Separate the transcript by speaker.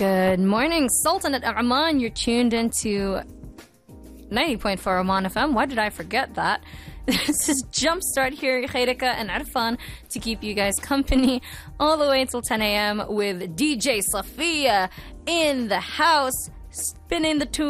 Speaker 1: Good morning, Sultanate Oman. You're tuned into 90.4 Oman FM. Why did I forget that? This is Jumpstart here, Khairika and Arfan, to keep you guys company all the way till 10 a.m. with DJ Safiya in the house, spinning the tune.